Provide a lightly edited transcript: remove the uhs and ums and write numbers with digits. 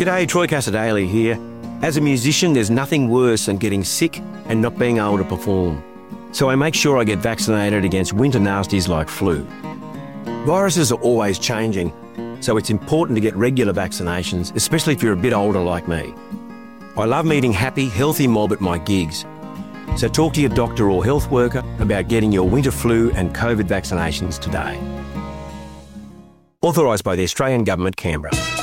G'day, Troy Casadale here. As a musician, there's nothing worse than getting sick and not being able to perform. So I make sure I get vaccinated against winter nasties like flu. Viruses are always changing, so it's important to get regular vaccinations, especially if you're a bit older like me. I love meeting happy, healthy mob at my gigs. So talk to your doctor or health worker about getting your winter flu and COVID vaccinations today. Authorised by the Australian Government, Canberra.